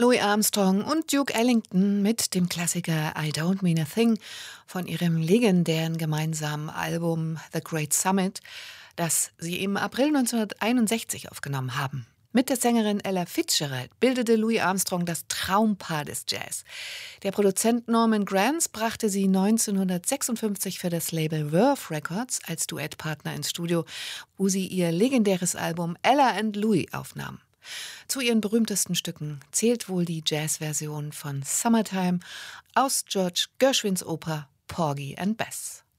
Louis Armstrong und Duke Ellington mit dem Klassiker I Don't Mean a Thing von ihrem legendären gemeinsamen Album The Great Summit, das sie im April 1961 aufgenommen haben. Mit der Sängerin Ella Fitzgerald bildete Louis Armstrong das Traumpaar des Jazz. Der Produzent Norman Granz brachte sie 1956 für das Label Verve Records als Duettpartner ins Studio, wo sie ihr legendäres Album Ella and Louis aufnahm. Zu ihren berühmtesten Stücken zählt wohl die Jazzversion von Summertime aus George Gershwins Oper Porgy and Bess.